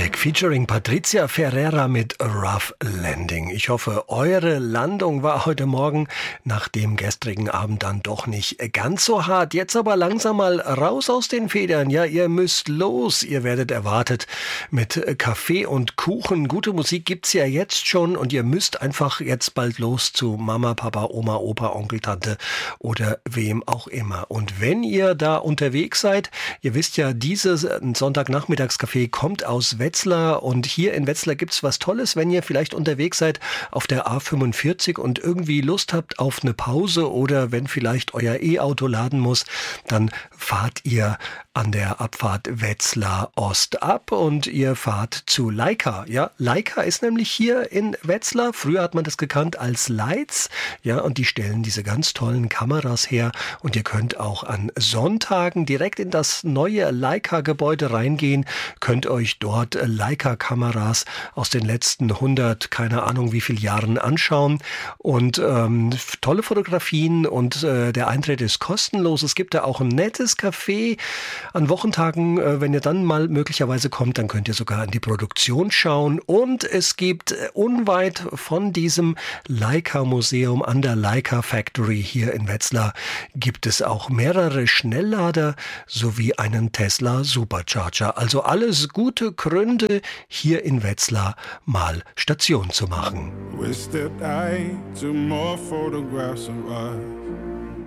Black featuring Patricia Ferreira mit Rough Landing. Ich hoffe, eure Landung war heute Morgen nach dem gestrigen Abend dann doch nicht ganz so hart. Jetzt aber langsam mal raus aus den Federn. Ja, ihr müsst los. Ihr werdet erwartet mit Kaffee und Kuchen. Gute Musik gibt's ja jetzt schon und ihr müsst einfach jetzt bald los zu Mama, Papa, Oma, Opa, Onkel, Tante oder wem auch immer. Und wenn ihr da unterwegs seid, ihr wisst ja, dieses Sonntagnachmittagscafé kommt aus Wetzlar und hier in Wetzlar gibt's was Tolles, wenn ihr vielleicht unterwegs seid auf der A45 und irgendwie Lust habt auf eine Pause oder wenn vielleicht euer E-Auto laden muss, dann fahrt ihr an der Abfahrt Wetzlar Ost ab und ihr fahrt zu Leica. Ja, Leica ist nämlich hier in Wetzlar. Früher hat man das gekannt als Leitz. Ja, und die stellen diese ganz tollen Kameras her und ihr könnt auch an Sonntagen direkt in das neue Leica-Gebäude reingehen, könnt euch dort Leica-Kameras aus den letzten 100, keine Ahnung wie viel Jahren anschauen und tolle Fotografien und der Eintritt ist kostenlos. Es gibt da auch ein nettes Café. An Wochentagen, wenn ihr dann mal möglicherweise kommt, dann könnt ihr sogar an die Produktion schauen. Und es gibt unweit von diesem Leica-Museum an der Leica Factory hier in Wetzlar gibt es auch mehrere Schnelllader sowie einen Tesla Supercharger. Also alles gute Gründe, hier in Wetzlar mal Station zu machen. We stepped out to more photographs of us.